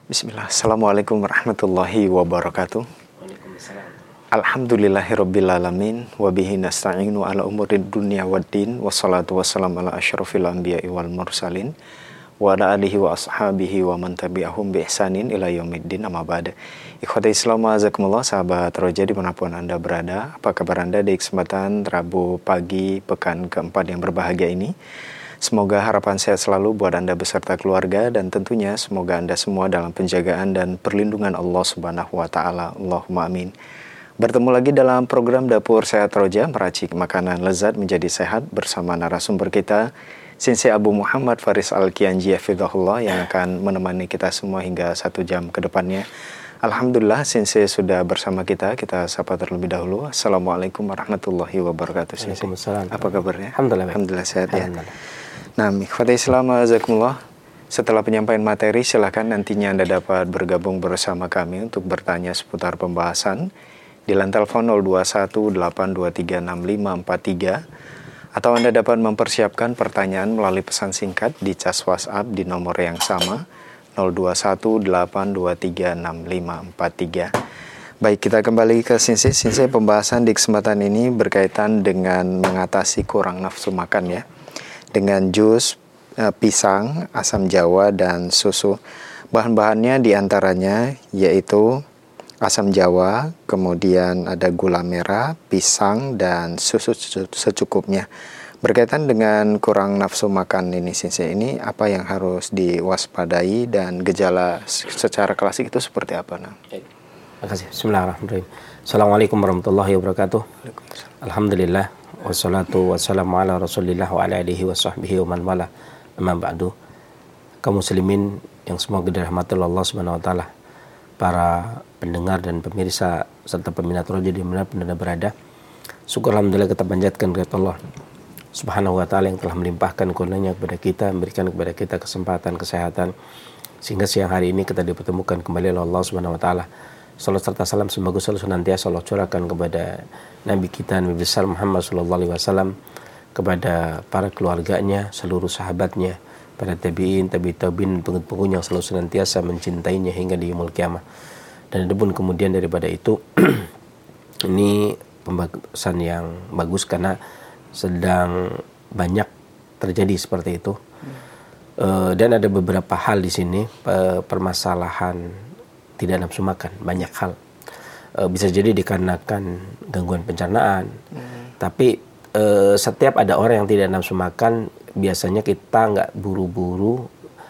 Bismillah. Assalamualaikum warahmatullahi wabarakatuh. Alhamdulillahirrabbilalamin. Wabihi nasta'inu ala umurid dunia waddin. Wassalatu wassalamu ala asyrafil anbiya'i wal mursalin. Wa ala alihi wa ashabihi wa man tabi'ahum bi ihsanin ila yaumiddin, amma ba'da. Ikhwati Islam wa'azakumullah, sahabat Roja dimanapun Anda berada. Apa kabar Anda di kesempatan Rabu pagi pekan keempat yang berbahagia ini? Semoga harapan sehat selalu buat Anda beserta keluarga, dan tentunya semoga Anda semua dalam penjagaan dan perlindungan Allah Subhanahu wa Ta'ala. Allahumma amin. Bertemu lagi dalam program Dapur Sehat Roja, meracik makanan lezat menjadi sehat bersama narasumber kita, Sensei Abu Muhammad Faris Al-Kianji Hafizahullah, yang akan menemani kita semua hingga 1 jam ke depannya. Alhamdulillah, Sensei sudah bersama kita. Kita sapa terlebih dahulu. Assalamualaikum warahmatullahi wabarakatuh. Sensei, apa kabarnya? Alhamdulillah sehat ya. Nah, ikhwati Islam wa'azakumullah, setelah penyampaian materi, silakan nantinya Anda dapat bergabung bersama kami untuk bertanya seputar pembahasan di line telepon 0218236543, atau Anda dapat mempersiapkan pertanyaan melalui pesan singkat di cas WhatsApp di nomor yang sama 0218236543. Baik, kita kembali ke Sensei. Sensei, pembahasan di kesempatan ini berkaitan dengan mengatasi kurang nafsu makan ya, dengan jus, pisang, asam jawa, dan susu. Bahan-bahannya diantaranya yaitu asam jawa, kemudian ada gula merah, pisang, dan susu secukupnya. Berkaitan dengan kurang nafsu makan ini, Sensei, ini apa yang harus diwaspadai dan gejala secara klasik itu seperti apa? Nah? Terima kasih. Bismillahirrahmanirrahim. Assalamualaikum warahmatullahi wabarakatuh. Alhamdulillah. Wassalatu wassalamu ala rasulillah wa ala alihi wa sahbihi wa man wala, amma ba'du. Kaum muslimin yang semoga dirahmati Allah Subhanahu wa taala, para pendengar dan pemirsa serta peminat Roja di mana Anda berada, syukur alhamdulillah kita panjatkan kepada Allah Subhanahu wa taala yang telah melimpahkan karunia kepada kita, memberikan kepada kita kesempatan, kesehatan, sehingga siang hari ini kita dipertemukan kembali oleh Allah Subhanahu wa taala. Salam serta salam semoga selalu senantiasa Allah curahkan kepada Nabi kita, Nabi besar Muhammad SAW, kepada para keluarganya, seluruh sahabatnya, para tabi'in, tabi'in, pengikut-pengikut yang selalu senantiasa mencintainya hingga di yaumul kiamah. Dan adapun kemudian daripada itu, ini pembahasan yang bagus karena sedang banyak terjadi seperti itu. Dan ada beberapa hal di sini, permasalahan tidak nafsu makan, banyak hal. Bisa jadi dikarenakan gangguan pencernaan. Tapi setiap ada orang yang tidak nafsu makan, biasanya kita nggak buru-buru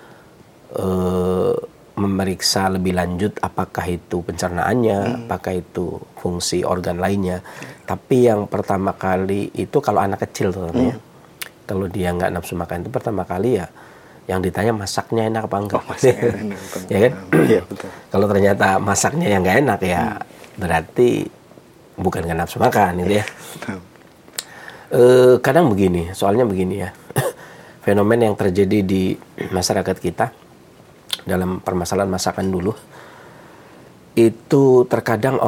memeriksa lebih lanjut apakah itu pencernaannya, apakah itu fungsi organ lainnya. Tapi yang pertama kali itu kalau anak kecil terutama, kalau dia nggak nafsu makan itu pertama kali ya yang ditanya masaknya enak apa enggak. Ya kan? Ya, betul. Kalau ternyata masaknya yang nggak enak ya berarti bukan nggak nafsu makan gitu ya. Kadang begini, soalnya begini ya. Fenomena yang terjadi di masyarakat kita dalam permasalahan masakan dulu itu terkadang